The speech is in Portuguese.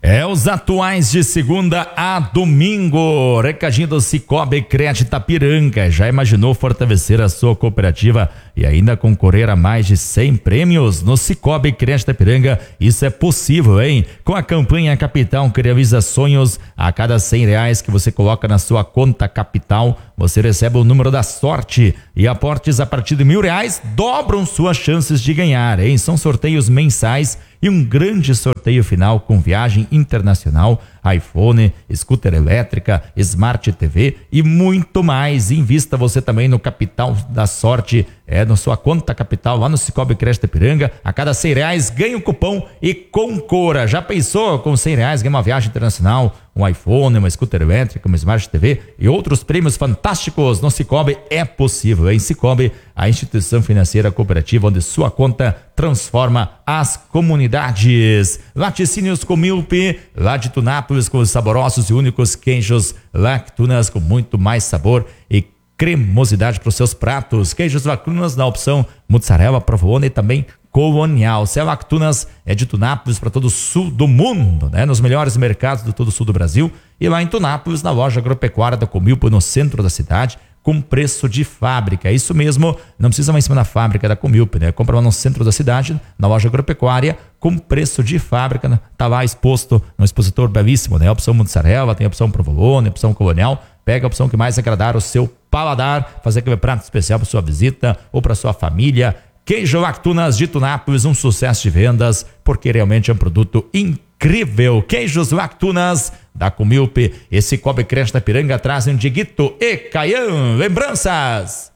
Os atuais de segunda a domingo. Recadinho do Cicobi Crédito Itapiranga. Já imaginou fortalecer a sua cooperativa e ainda concorrer a mais de 100 prêmios? No Cicobi Crédito Itapiranga, isso é possível, hein? Com a campanha Capital que realiza sonhos, a cada R$100 que você coloca na sua conta Capital, você recebe o número da sorte. E aportes a partir de R$1.000 dobram suas chances de ganhar, hein? São sorteios mensais e um grande sorteio final com viagem internacional, iPhone, scooter elétrica, Smart TV e muito mais. Invista você também no Capital da Sorte, na sua conta Capital lá no Cicobi Crédito Itapiranga. A cada R$100 ganha um cupom e concorra. Já pensou com R$100 ganha uma viagem internacional, um iPhone, uma scooter elétrica, uma Smart TV e outros prêmios fantásticos? No Cicobi é possível. Em Cicobi, a instituição financeira cooperativa onde sua conta transforma as comunidades. Laticínios Comilp, lá de Tunápolis, com os saborosos e únicos queijos Lactunas com muito mais sabor e cremosidade para os seus pratos. Queijos Lactunas na opção mozzarella, provolone e também colonial. Se é Lactunas, é de Tunápolis para todo o sul do mundo, né? Nos melhores mercados de todo o sul do Brasil e lá em Tunápolis, na loja agropecuária da Comilp, no centro da cidade, com preço de fábrica. Isso mesmo, não precisa mais em cima da fábrica da Comilp, né? Compra lá no centro da cidade, na loja agropecuária, com preço de fábrica, né? Tá lá exposto no expositor belíssimo, né? A opção mozzarella, tem a opção provolone, a opção colonial. Pega a opção que mais agradar o seu paladar, fazer aquele prato especial para sua visita ou para sua família. Queijo Lactunas de Tunápolis, um sucesso de vendas, porque realmente é um produto incrível. Queijos Lactunas da Comilp. Esse Cicobi Crédito Itapiranga trazem Dieguito e Caian. Lembranças!